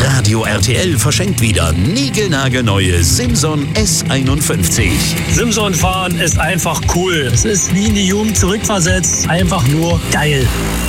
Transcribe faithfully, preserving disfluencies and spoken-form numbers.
Radio R T L verschenkt wieder niegelnagelneue Simson S einundfünfzig. Simson fahren ist einfach cool. Es ist wie in die Jugend zurückversetzt. Einfach nur geil.